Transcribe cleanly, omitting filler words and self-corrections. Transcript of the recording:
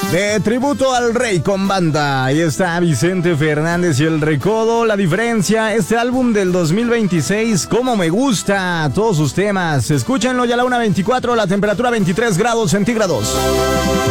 De tributo al rey con banda. Ahí está Vicente Fernández y El Recodo. La diferencia, este álbum del 2026, cómo me gusta todos sus temas. Escúchenlo ya a la 1:24, la temperatura 23 grados centígrados.